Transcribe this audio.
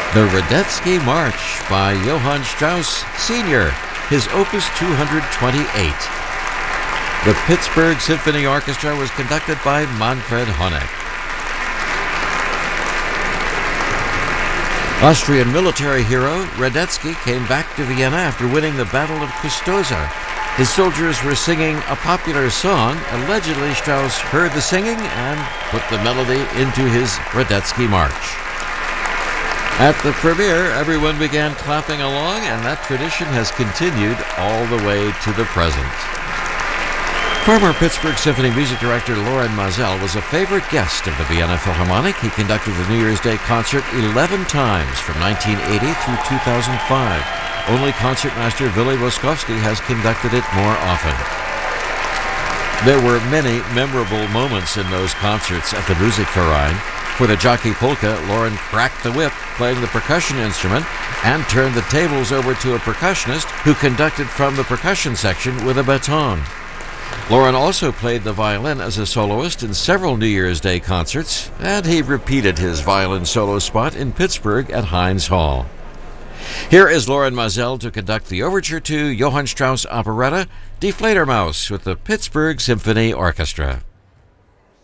The Radetzky March by Johann Strauss Sr., his Opus 228. The Pittsburgh Symphony Orchestra was conducted by Manfred Honeck. Austrian military hero Radetzky came back to Vienna after winning the Battle of Custoza. His soldiers were singing a popular song. Allegedly, Strauss heard the singing and put the melody into his Radetzky March. At the premiere, everyone began clapping along, and that tradition has continued all the way to the present. Former Pittsburgh Symphony music director Loren Maazel was a favorite guest of the Vienna Philharmonic. He conducted the New Year's Day concert 11 times from 1980 through 2005. Only concertmaster Willy Boskowski has conducted it more often. There were many memorable moments in those concerts at the Musikverein. For the Jockey Polka, Loren cracked the whip playing the percussion instrument and turned the tables over to a percussionist who conducted from the percussion section with a baton. Loren also played the violin as a soloist in several New Year's Day concerts, and he repeated his violin solo spot in Pittsburgh at Heinz Hall. Here is Loren Maazel to conduct the overture to Johann Strauss operetta Die Fledermaus with the Pittsburgh Symphony Orchestra.